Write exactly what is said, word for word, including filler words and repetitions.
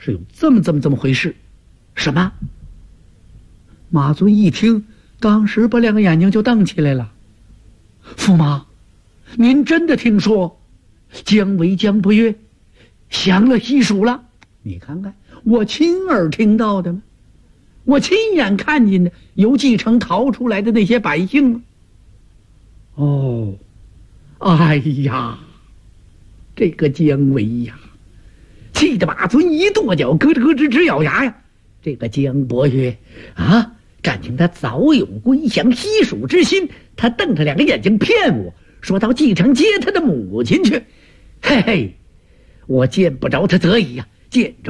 是有这么这么这么回事。什么？马尊一听，当时把两个眼睛就瞪起来了。驸马，您真的听说姜维姜伯约降了西蜀了？你看看，我亲耳听到的吗？我亲眼看见的，由蓟城逃出来的那些百姓啊。哦，哎呀，这个姜维呀，气得马尊一跺脚，咯吱咯吱直咬牙呀。这个姜伯约啊，感情他早有归降西蜀之心，他瞪着两个眼睛骗我，说到蓟城接他的母亲去。嘿嘿，我见不着他则已呀、啊，见着